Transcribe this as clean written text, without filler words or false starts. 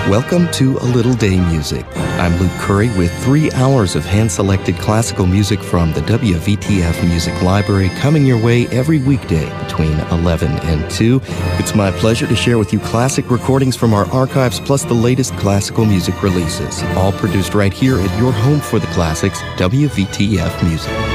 Welcome to A Little Day Music. I'm Luke Curry with 3 hours of hand-selected classical music from the WVTF Music Library coming your way every weekday between 11 and 2. It's my pleasure to share with you classic recordings from our archives plus the latest classical music releases, all produced right here at your home for the classics, WVTF Music.